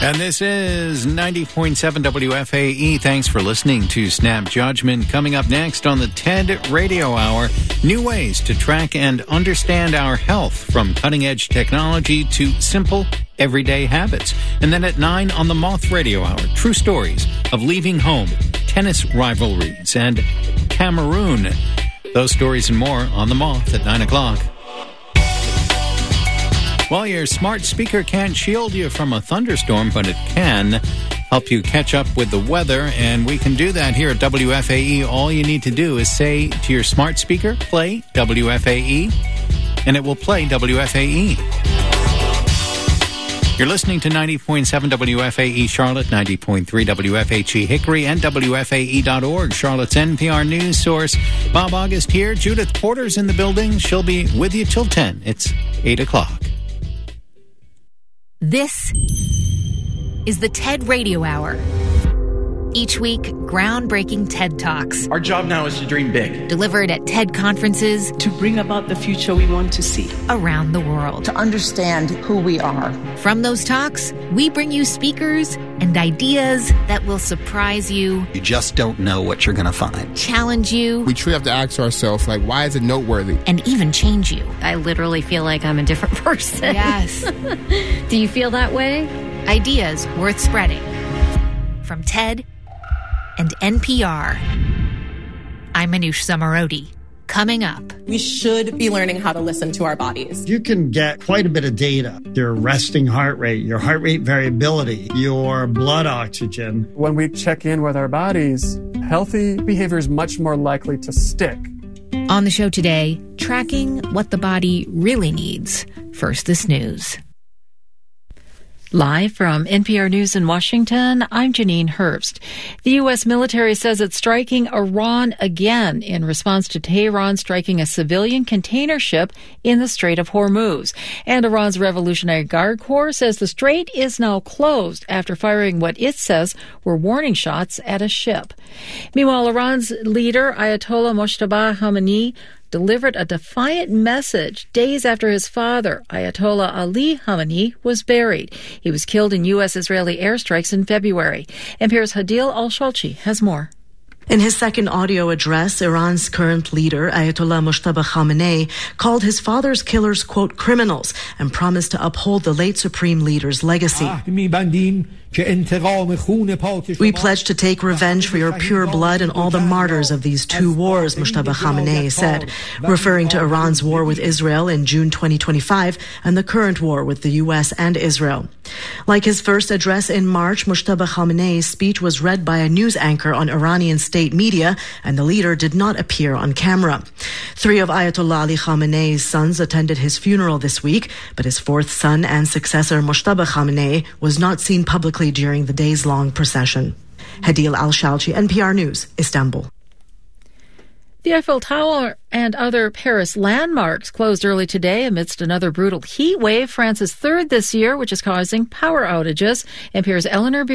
And this is 90.7 WFAE. Thanks for listening to Snap Judgment. Coming up next on the TED Radio Hour, new ways to track and understand our health, from cutting-edge technology to simple, everyday habits. And then at 9 on the Moth Radio Hour, true stories of leaving home, tennis rivalries, and Cameroon. Those stories and more on the Moth at 9 o'clock. Well, your smart speaker can't shield you from a thunderstorm, but it can help you catch up with the weather, and we can do that here at WFAE. All you need to do is say to your smart speaker, play WFAE, and it will play WFAE. You're listening to 90.7 WFAE Charlotte, 90.3 WFHE Hickory, and WFAE.org, Charlotte's NPR news source. Bob August here. Judith Porter's in the building. She'll be with you till 10. It's 8 o'clock. This is the TED Radio Hour. Each week, groundbreaking TED Talks. Our job now is to dream big. Delivered at TED conferences. To bring about the future we want to see. Around the world. To understand who we are. From those talks, we bring you speakers and ideas that will surprise you. You just don't know what you're going to find. Challenge you. We truly have to ask ourselves, why is it noteworthy? And even change you. I literally feel like I'm a different person. Yes. Do you feel that way? Ideas worth spreading. From TED and NPR. I'm Manoush Zomorodi. Coming up. We should be learning how to listen to our bodies. You can get quite a bit of data. Your resting heart rate, your heart rate variability, your blood oxygen. When we check in with our bodies, healthy behavior is much more likely to stick. On the show today, tracking what the body really needs. First, this news. Live from NPR News in Washington, I'm Janine Herbst. The U.S. military says it's striking Iran again in response to Tehran striking a civilian container ship in the Strait of Hormuz. And Iran's Revolutionary Guard Corps says the strait is now closed after firing what it says were warning shots at a ship. Meanwhile, Iran's leader, Ayatollah Mojtaba Khamenei, delivered a defiant message days after his father, Ayatollah Ali Khamenei, was buried. He was killed in U.S.-Israeli airstrikes in February. NPR's Hadil Al-Shalchi has more. In his second audio address, Iran's current leader, Ayatollah Mojtaba Khamenei, called his father's killers, quote, criminals, and promised to uphold the late supreme leader's legacy. We pledge to take revenge for your pure blood and all the martyrs of these two wars, Mojtaba Khamenei said, referring to Iran's war with Israel in June 2025 and the current war with the U.S. and Israel. Like his first address in March, Mojtaba Khamenei's speech was read by a news anchor on Iranian state media, and the leader did not appear on camera. 3 of Ayatollah Ali Khamenei's sons attended his funeral this week, but his fourth son and successor, Mojtaba Khamenei, was not seen publicly during the days-long procession. Hadil Al-Shalchi, NPR News, Istanbul. The Eiffel Tower and other Paris landmarks closed early today amidst another brutal heat wave, France's third this year, which is causing power outages. NPR's Eleanor